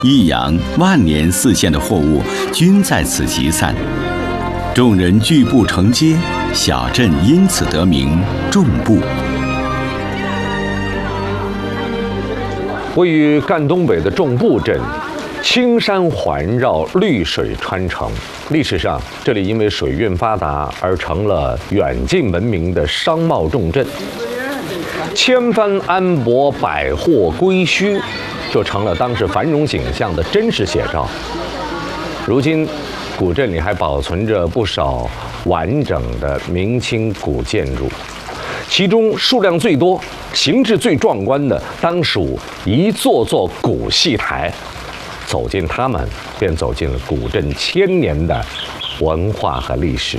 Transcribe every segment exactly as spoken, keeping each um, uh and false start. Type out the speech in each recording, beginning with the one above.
益阳、万年四县的货物均在此集散，众人拒步承接，小镇因此得名众步。 位于赣东北的众步镇，青山环绕，绿水穿城。历史上，这里因为水运发达而成了远近闻名的商贸重镇。千帆安泊，百货归墟，就成了当时繁荣景象的真实写照。如今，古镇里还保存着不少完整的明清古建筑。其中数量最多、形制最壮观的，当属一座座古戏台。走进它们，便走进了古镇千年的文化和历史。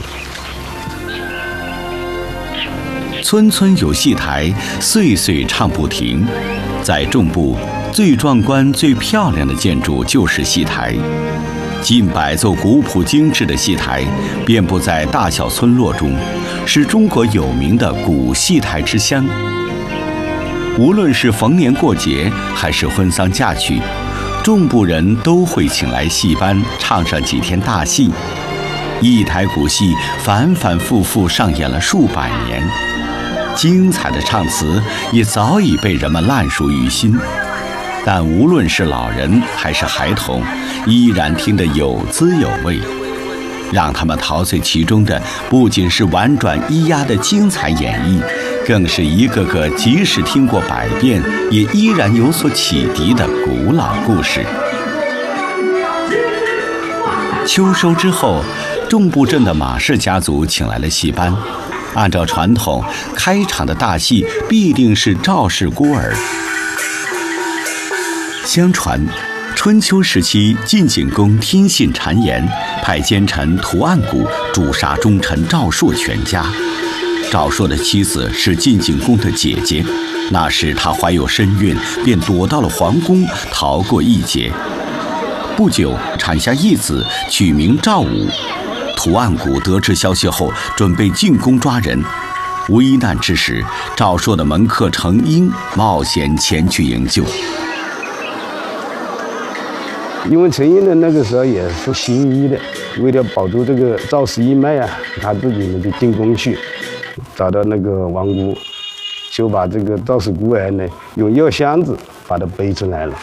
村村有戏台，岁岁唱不停。在众步，最壮观、最漂亮的建筑就是戏台。近百座古朴精致的戏台遍布在大小村落中，是中国有名的古戏台之乡。无论是逢年过节还是婚丧嫁娶，众步人都会请来戏班唱上几天大戏。一台古戏反反复复上演了数百年，精彩的唱词也早已被人们烂熟于心。但无论是老人还是孩童，依然听得有滋有味。让他们陶醉其中的，不仅是婉转咿呀的精彩演绎，更是一个个即使听过百遍，也依然有所启迪的古老故事。秋收之后，众步镇的马氏家族请来了戏班。按照传统，开场的大戏必定是赵氏孤儿。相传，春秋时期晋景公听信谗言，派奸臣屠岸贾诛杀忠臣赵朔全家。赵朔的妻子是晋景公的姐姐，那时她怀有身孕，便躲到了皇宫，逃过一劫。不久，产下一子，取名赵武。屠岸贾得知消息后，准备进宫抓人。危难之时，赵朔的门客程婴冒险前去营救。 因为程婴的那个时候也是行医的，为了保住这个赵氏一脉啊，他自己呢就进宫去，找到那个王姑，就把这个赵氏孤儿呢用药箱子把他背出来了。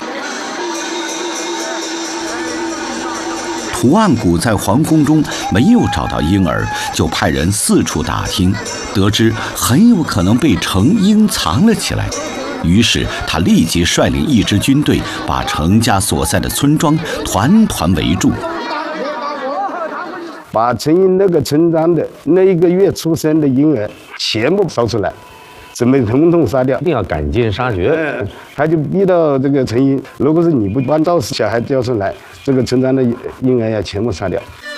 屠岸贾在皇宫中没有找到婴儿，就派人四处打听，得知很有可能被程婴藏了起来。于是他立即率领一支军队，把程家所在的村庄团团围住， 把程婴那个村庄的那一个月出生的婴儿全部烧出来，准备统统杀掉， 一定要赶尽杀绝。 嗯，他就逼到这个程婴，如果是你不把赵氏小孩交出来，这个村庄的婴儿要全部杀掉。